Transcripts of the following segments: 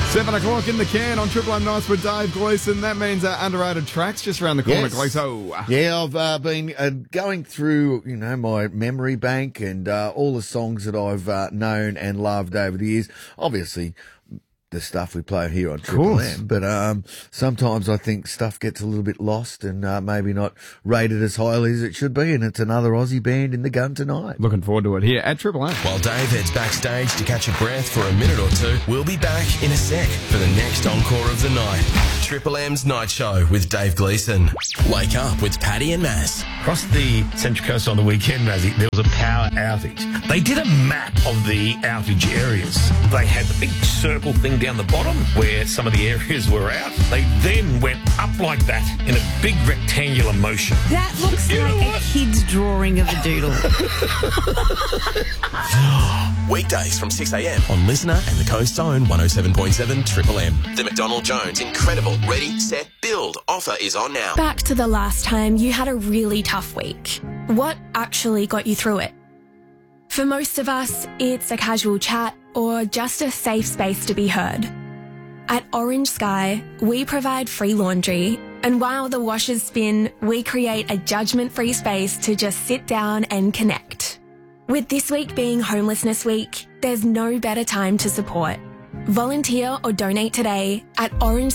7 o'clock in the can on Triple M Nights with Dave Gleeson. That means underrated tracks just around the corner, Yes. Gleeso. Yeah, I've been going through, my memory bank and all the songs that I've known and loved over the years. Obviously, the stuff we play here on Triple M, but sometimes I think stuff gets a little bit lost and maybe not rated as highly as it should be, and it's another Aussie band in the gun tonight. Looking forward to it here at Triple M. While Dave heads backstage to catch a breath for a minute or two, we'll be back in a sec for the next encore of the night. Triple M's Night Show with Dave Gleeson. Wake up with Paddy and Maz. Across the Central Coast on the weekend, Mazzy, there was a power outage. They did a map of the outage areas. They had the big circle thing down the bottom where some of the areas were out. They then went up like that in a big rectangular motion. That looks like a kid's drawing of a doodle. Weekdays from 6 a.m. on Listener and the Coast's own 107.7 Triple M. The McDonald Jones Incredible Ready, Set, Build offer is on now. Back to the last time you had a really tough week. What actually got you through it? For most of us, it's a casual chat or just a safe space to be heard. At Orange Sky, we provide free laundry, and while the washers spin, we create a judgment-free space to just sit down and connect. With this week being Homelessness Week, there's no better time to support. Volunteer or donate today at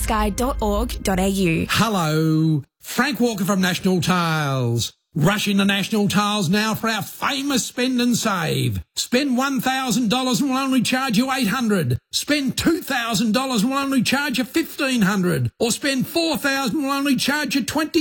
orangesky.org.au. Hello, Frank Walker from National Tiles. Rush into National Tiles now for our famous spend and save. Spend $1,000 and we'll only charge you $800. Spend $2,000 and we'll only charge you $1,500. Or spend $4,000 and we'll only charge you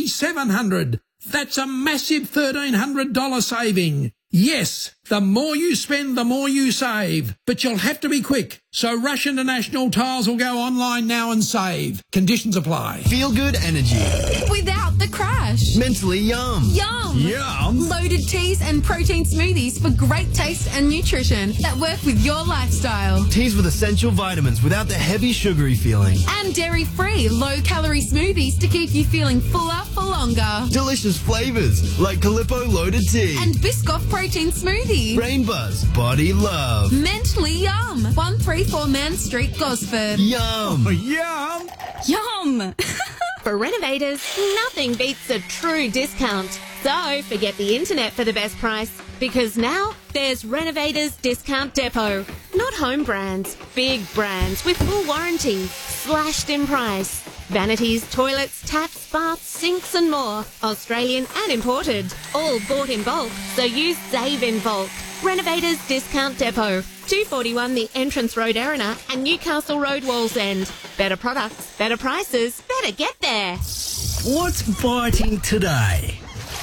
$2,700. That's a massive $1,300 saving. Yes, the more you spend, the more you save. But you'll have to be quick. So rush into National Tiles or go online now and save. Conditions apply. Feel good energy. Without the crash. Mentally yum. Yum. Yum. Loaded teas and protein smoothies for great taste and nutrition that work with your lifestyle. Teas with essential vitamins without the heavy sugary feeling. And dairy-free, low-calorie smoothies to keep you feeling fuller for longer. Delicious flavours like Calippo Loaded Tea. And Biscoff Protein Smoothie. Brain Buzz Body Love. Mentally Yum. 134 Man Street, Gosford. Yum. Yum. Yum. For renovators, nothing beats a true discount. So forget the internet for the best price, because now there's Renovators Discount Depot. Not home brands, big brands with full warranty, slashed in price. Vanities, toilets, taps, baths, sinks and more. Australian and imported. All bought in bulk, so you save in bulk. Renovators Discount Depot. 241 the Entrance Road, Erina, and Newcastle Road, Wallsend. Better products, better prices, better get there. What's biting today?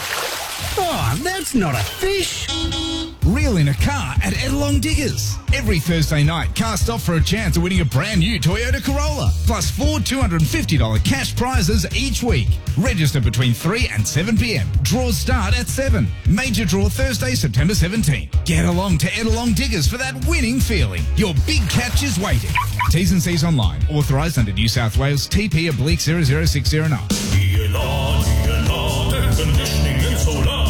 Oh, that's not a fish. Reel in a car at Edelong Diggers. Every Thursday night, cast off for a chance of winning a brand new Toyota Corolla. Plus 4 $250 cash prizes each week. Register between 3 and 7 p.m. Draws start at 7. Major draw Thursday, September 17. Get along to Edelong Diggers for that winning feeling. Your big catch is waiting. T's and C's online. Authorised under New South Wales TP/00609. DNR, air conditioning and solar.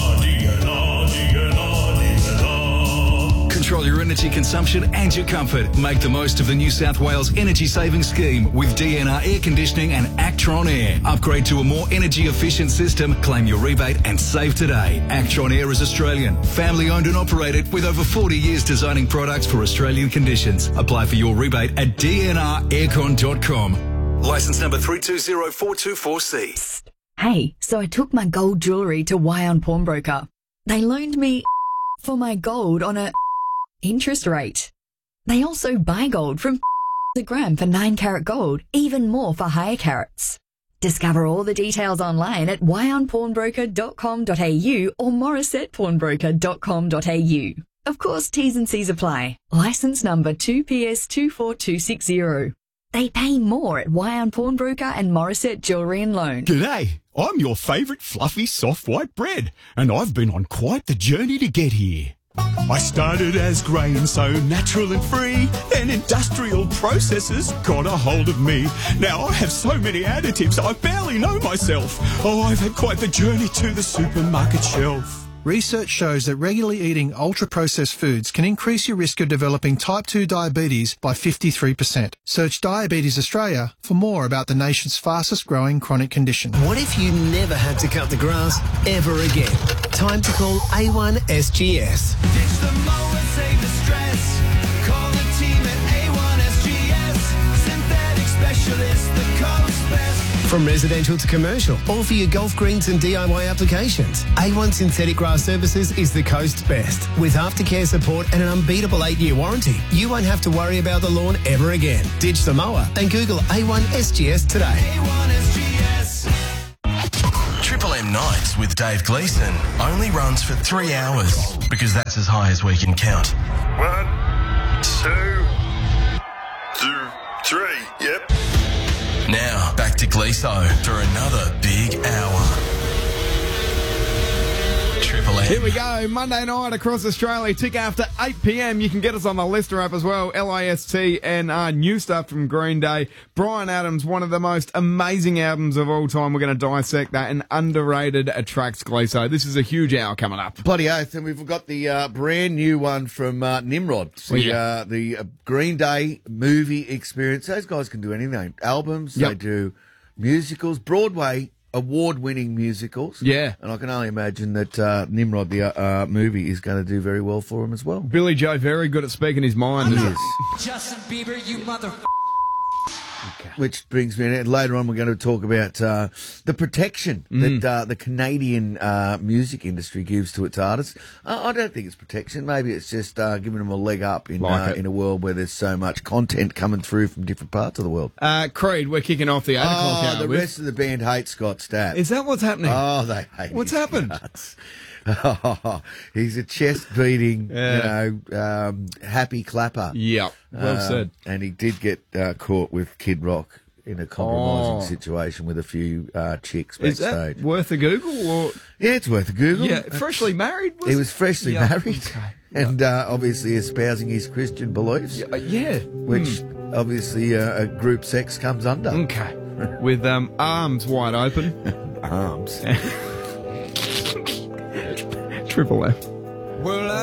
Control your energy consumption and your comfort. Make the most of the New South Wales Energy Saving Scheme with DNR Air Conditioning and Actron Air. Upgrade to a more energy efficient system, claim your rebate and save today. Actron Air is Australian, family owned and operated with over 40 years designing products for Australian conditions. Apply for your rebate at dnraircon.com. Licence number 320424C. Psst. Hey, so I took my gold jewellery to Wyon Pawnbroker. They loaned me for my gold on a interest rate. They also buy gold from a gram for 9-carat gold, even more for higher carats. Discover all the details online at wyonpawnbroker.com.au or morissettepawnbroker.com.au. Of course, T's and C's apply. Licence number 2PS24260. They pay more at Wyon Pawnbroker and Morissette Jewellery and Loan. G'day, I'm your favourite fluffy soft white bread, and I've been on quite the journey to get here. I started as grain, so natural and free. Then industrial processes got a hold of me. Now I have so many additives, I barely know myself. Oh, I've had quite the journey to the supermarket shelf. Research shows that regularly eating ultra-processed foods can increase your risk of developing type 2 diabetes by 53%. Search Diabetes Australia for more about the nation's fastest growing chronic condition. What if you never had to cut the grass ever again? Time to call A1 SGS. Ditch the mower, save the stress. Call the team at A1 SGS. Synthetic specialist, the coast best. From residential to commercial, all for your golf greens and DIY applications. A1 Synthetic Grass Services is the coast's best. With aftercare support and an unbeatable 8-year warranty, you won't have to worry about the lawn ever again. Ditch the mower and Google A1 SGS today. A1 SGS. Triple M Nights with Dave Gleeson only runs for 3 hours because that's as high as we can count. 1, 2, 3. Yep. Now, back to Gleeso for another big hour. Triple M. Here we go. Monday night across Australia. Tick after 8 p.m. You can get us on the Lister app as well. LIST and new stuff from Green Day. Bryan Adams, one of the most amazing albums of all time. We're going to dissect that and underrated tracks, Gleeso. This is a huge hour coming up. Bloody oath. And we've got the brand new one from Nimrod. The Green Day movie experience. Those guys can do anything. Albums, they do musicals, Broadway award-winning musicals. Yeah. And I can only imagine that Nimrod, the movie, is going to do very well for him as well. Billy Joe, very good at speaking his mind. He is. Justin Bieber, you mother... Which brings me in. Later on, we're going to talk about the protection that the Canadian music industry gives to its artists. I don't think it's protection. Maybe it's just giving them a leg up in a world where there's so much content coming through from different parts of the world. Creed, we're kicking off the 8 o'clock hour. The rest of the band hates Scott Stapp. Is that what's happening? Oh, they hate What's happened? He's a chest-beating, happy clapper. Yep, well said. And he did get caught with Kid Rock in a compromising situation with a few chicks backstage. Is that worth a Google? Or? Yeah, it's worth a Google. Yeah, freshly married? He was freshly married and obviously espousing his Christian beliefs. Which obviously group sex comes under. Okay. With arms wide open. Arms. Triple F.